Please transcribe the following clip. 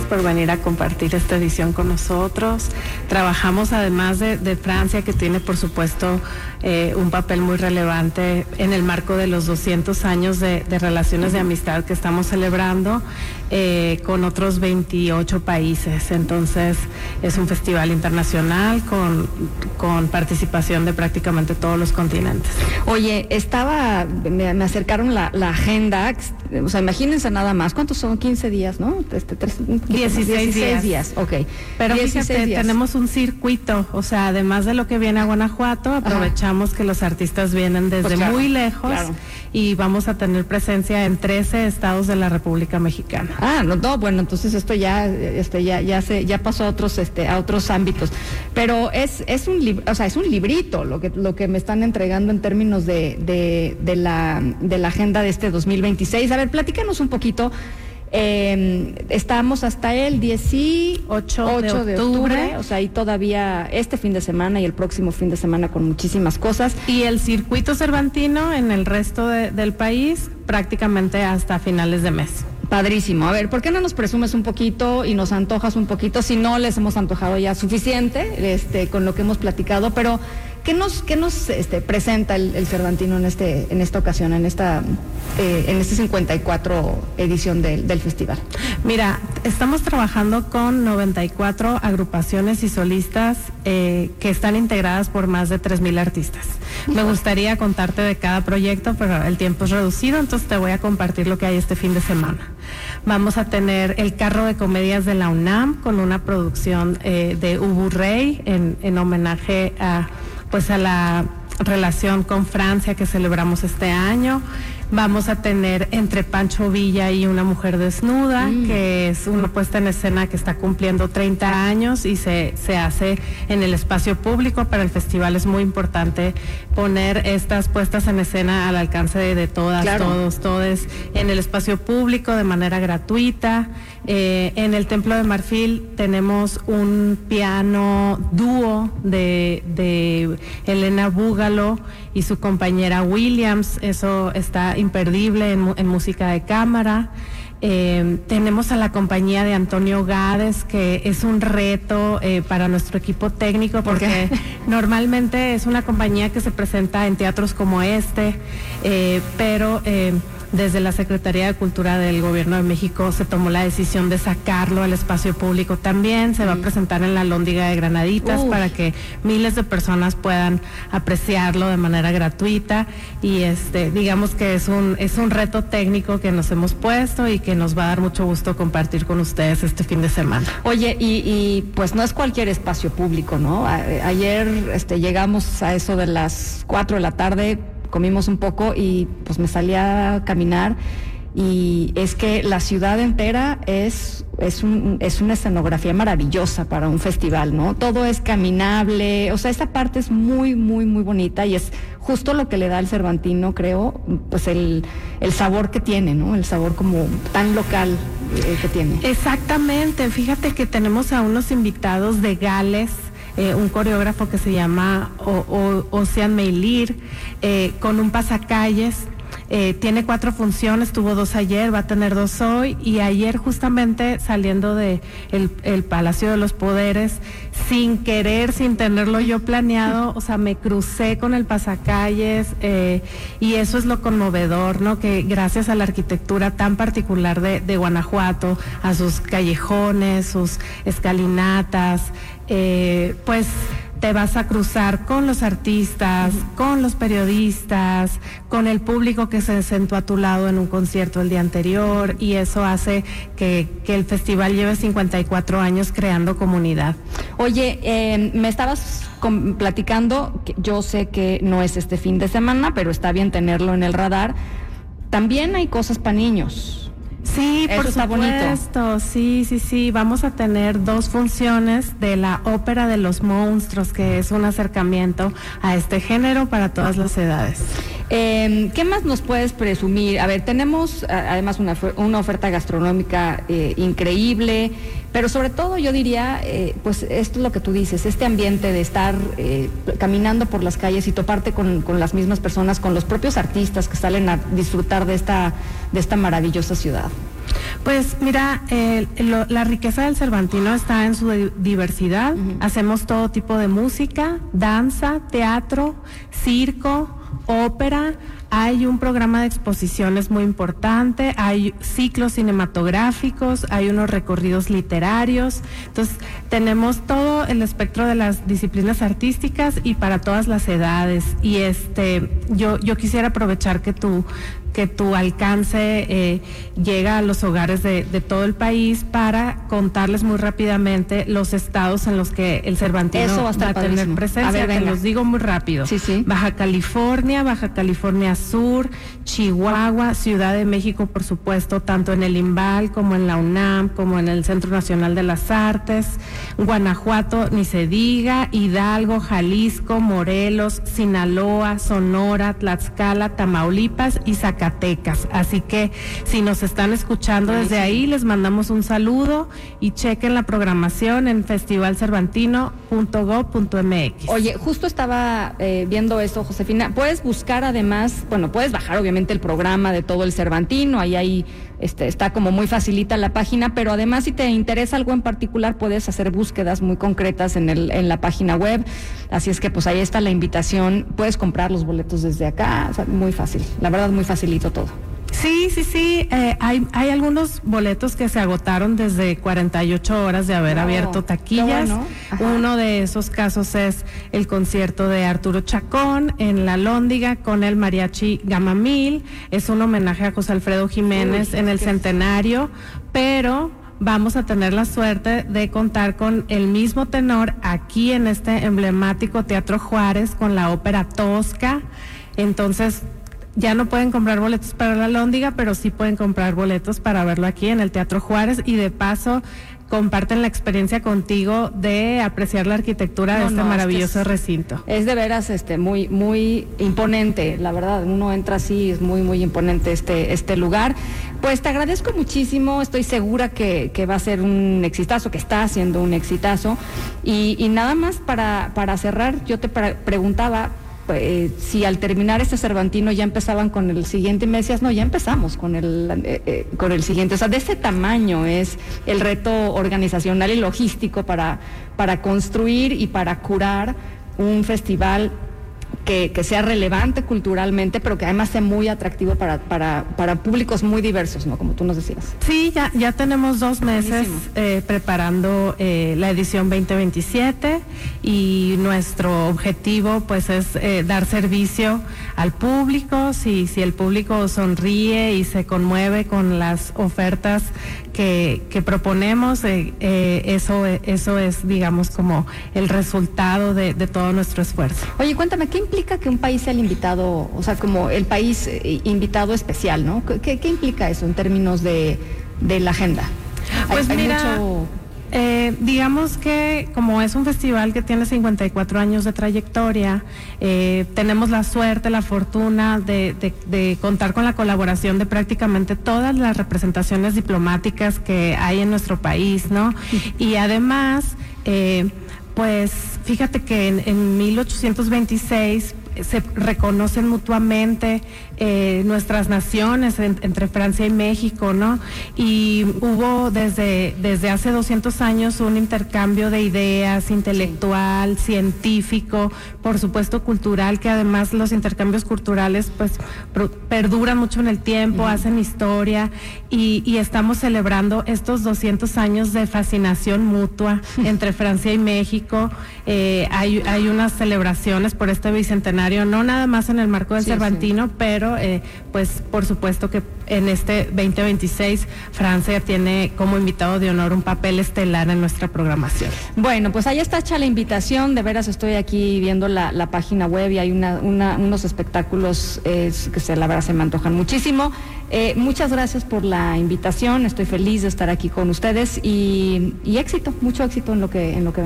por venir a compartir esta edición con nosotros. Trabajamos además de Francia, que tiene por supuesto un papel muy relevante en el marco de los 200 años de relaciones de amistad que estamos celebrando con otros 28 países. Entonces es un festival internacional con participación de prácticamente todos los continentes. Oye, me acercaron la agenda, o sea, imagínense nada más, ¿cuántos son? 15 días, ¿no? 16 días, ok. Pero fíjate, tenemos un circuito, o sea, además de lo que viene a Guanajuato, aprovechamos que los artistas vienen desde muy lejos, y vamos a tener presencia en 13 estados de la República Mexicana. Bueno, entonces esto ya pasó a otros ámbitos. Pero es un librito lo que me están entregando en términos de la agenda de este 2026. A ver, platícanos un poquito. Estamos hasta el 18 de octubre, o sea, y todavía este fin de semana y el próximo fin de semana con muchísimas cosas. Y el circuito cervantino en el resto del país prácticamente hasta finales de mes. Padrísimo. A ver, ¿por qué no nos presumes un poquito y nos antojas un poquito? Si no les hemos antojado ya suficiente con lo que hemos platicado, pero ¿qué nos presenta el Cervantino en esta ocasión, en este 54 edición del festival? Mira, estamos trabajando con 94 agrupaciones y solistas que están integradas por más de 3,000 artistas. Me gustaría contarte de cada proyecto, pero el tiempo es reducido, entonces te voy a compartir lo que hay este fin de semana. Vamos a tener el carro de comedias de la UNAM con una producción de Ubu Rey en homenaje a la relación con Francia que celebramos este año. Vamos a tener Entre Pancho Villa y una mujer desnuda, que es una puesta en escena que está cumpliendo 30 años y se hace en el espacio público. Para el festival es muy importante poner estas puestas en escena al alcance de todas, todos en el espacio público de manera gratuita. En el Templo de Marfil tenemos un piano dúo de Elena Búgalo y su compañera Williams. Eso está imperdible en música de cámara. Tenemos a la compañía de Antonio Gades, que es un reto para nuestro equipo técnico, porque normalmente es una compañía que se presenta en teatros como pero desde la Secretaría de Cultura del Gobierno de México se tomó la decisión de sacarlo al espacio público también. Se va a presentar en la Lóndiga de Granaditas para que miles de personas puedan apreciarlo de manera gratuita, y digamos que es un reto técnico que nos hemos puesto y que nos va a dar mucho gusto compartir con ustedes este fin de semana. Oye, y pues no es cualquier espacio público, ¿no? Ayer llegamos a eso de las 4 de la tarde, comimos un poco y pues me salí a caminar, y es que la ciudad entera es una escenografía maravillosa para un festival, ¿no? Todo es caminable, o sea, esa parte es muy, muy, muy bonita, y es justo lo que le da al Cervantino, creo, pues el sabor que tiene, ¿no? El sabor como tan local que tiene. Exactamente, fíjate que tenemos a unos invitados de Gales, un coreógrafo que se llama Ocean Meilir, con un pasacalles. Tiene 4 funciones, tuvo 2 ayer, va a tener 2 hoy, y ayer justamente saliendo de el Palacio de los Poderes, sin querer, sin tenerlo yo planeado, o sea, me crucé con el pasacalles, y eso es lo conmovedor, ¿no? Que gracias a la arquitectura tan particular de Guanajuato, a sus callejones, sus escalinatas, pues te vas a cruzar con los artistas, con los periodistas, con el público que se sentó a tu lado en un concierto el día anterior, y eso hace que el festival lleve 54 años creando comunidad. Oye, me estabas platicando, que yo sé que no es este fin de semana, pero está bien tenerlo en el radar. También hay cosas para niños. Sí, por supuesto, sí. Vamos a tener 2 funciones de la Ópera de los Monstruos, que es un acercamiento a este género para todas las edades. ¿Qué más nos puedes presumir? A ver, tenemos además una oferta gastronómica increíble, pero sobre todo yo diría, pues esto es lo que tú dices, este ambiente de estar caminando por las calles y toparte con las mismas personas, con los propios artistas que salen a disfrutar de esta maravillosa ciudad. Pues mira, la riqueza del Cervantino está en su diversidad. Hacemos todo tipo de música, danza, teatro, circo, ópera. Hay un programa de exposiciones muy importante, hay ciclos cinematográficos, hay unos recorridos literarios. Entonces, tenemos todo el espectro de las disciplinas artísticas y para todas las edades. Y yo quisiera aprovechar que tu alcance llega a los hogares de todo el país para contarles muy rápidamente los estados en los que el Cervantino va a tener presencia. A ver, te los digo muy rápido. Sí. Baja California Sur, Chihuahua, Ciudad de México, por supuesto, tanto en el IMBAL como en la UNAM, como en el Centro Nacional de las Artes, Guanajuato, ni se diga, Hidalgo, Jalisco, Morelos, Sinaloa, Sonora, Tlaxcala, Tamaulipas y Zacatecas. Así que si nos están escuchando desde ahí, les mandamos un saludo y chequen la programación en festivalcervantino.gov.mx. Oye, justo estaba viendo esto, Josefina. Puedes buscar además, puedes bajar obviamente el programa de todo el Cervantino, ahí está como muy facilita la página, pero además si te interesa algo en particular puedes hacer búsquedas muy concretas en la página web, así es que pues ahí está la invitación, puedes comprar los boletos desde acá, o sea, muy fácil, la verdad muy facilito todo. Sí, hay algunos boletos que se agotaron desde 48 horas de haber abierto taquillas. Bueno. Uno de esos casos es el concierto de Arturo Chacón en La Lóndiga con el mariachi Gamamil. Es un homenaje a José Alfredo Jiménez en el centenario, pero vamos a tener la suerte de contar con el mismo tenor aquí en este emblemático Teatro Juárez con la ópera Tosca. Entonces, ya no pueden comprar boletos para La Lóndiga, pero sí pueden comprar boletos para verlo aquí en el Teatro Juárez y de paso comparten la experiencia contigo de apreciar la arquitectura de este maravilloso recinto. Es de veras muy muy imponente, la verdad, uno entra así, es muy muy imponente este lugar. Pues te agradezco muchísimo, estoy segura que va a ser un exitazo, que está haciendo un exitazo y nada más para cerrar, yo te preguntaba si al terminar este Cervantino ya empezaban con el siguiente, me decías, no, ya empezamos con el siguiente, o sea, de ese tamaño es el reto organizacional y logístico para construir y para curar un festival que sea relevante culturalmente, pero que además sea muy atractivo para públicos muy diversos, ¿no? Como tú nos decías. Sí, ya tenemos 2 meses preparando la edición 2027 y nuestro objetivo pues es dar servicio al público. Si el público sonríe y se conmueve con las ofertas que proponemos, eso es, digamos, como el resultado de todo nuestro esfuerzo. Oye, cuéntame, ¿qué implica que un país sea el invitado, o sea, como el país invitado especial, ¿no? ¿Qué implica eso en términos de la agenda? Pues mira, digamos que como es un festival que tiene 54 años de trayectoria, tenemos la suerte, la fortuna de contar con la colaboración de prácticamente todas las representaciones diplomáticas que hay en nuestro país, ¿no? Y además, pues fíjate que en 1826 se reconocen mutuamente nuestras naciones entre Francia y México, ¿no? Y hubo desde hace 200 años un intercambio de ideas intelectual, científico, por supuesto cultural, que además los intercambios culturales pues perduran mucho en el tiempo, hacen historia y estamos celebrando estos 200 años de fascinación mutua entre Francia y México. Hay unas celebraciones por este bicentenario, no nada más en el marco del Cervantino, pero pues por supuesto que en este 2026 Francia tiene como invitado de honor un papel estelar en nuestra programación. Bueno, pues ahí está hecha la invitación, de veras estoy aquí viendo la página web y hay unos espectáculos que la verdad se me antojan muchísimo. Muchas gracias por la invitación, estoy feliz de estar aquí con ustedes y éxito, mucho éxito en lo que